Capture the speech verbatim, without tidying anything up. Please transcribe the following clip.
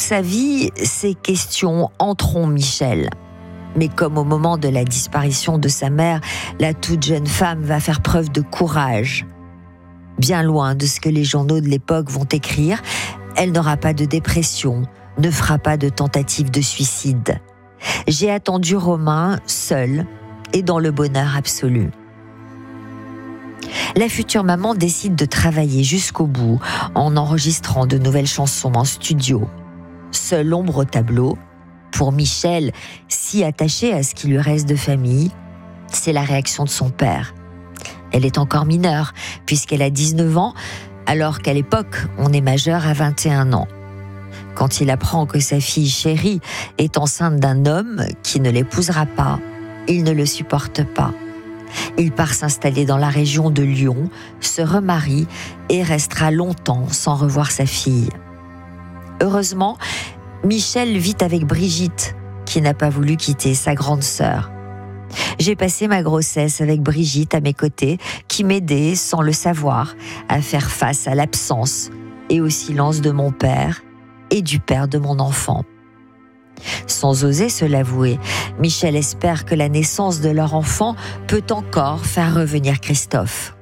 sa vie, ces questions hanteront Michel. Mais comme au moment de la disparition de sa mère, la toute jeune femme va faire preuve de courage. Bien loin de ce que les journaux de l'époque vont écrire, elle n'aura pas de dépression, ne fera pas de tentative de suicide. J'ai attendu Romain seul et dans le bonheur absolu. La future maman décide de travailler jusqu'au bout en enregistrant de nouvelles chansons en studio. Seule ombre au tableau, pour Michel, si attaché à ce qui lui reste de famille, c'est la réaction de son père. Elle est encore mineure, puisqu'elle a dix-neuf ans, alors qu'à l'époque, on est majeur à vingt et un ans. Quand il apprend que sa fille chérie est enceinte d'un homme qui ne l'épousera pas, il ne le supporte pas. Il part s'installer dans la région de Lyon, se remarie et restera longtemps sans revoir sa fille. Heureusement, Michel vit avec Brigitte, qui n'a pas voulu quitter sa grande sœur. J'ai passé ma grossesse avec Brigitte à mes côtés, qui m'aidait, sans le savoir, à faire face à l'absence et au silence de mon père et du père de mon enfant. Sans oser se l'avouer, Michel espère que la naissance de leur enfant peut encore faire revenir Christophe.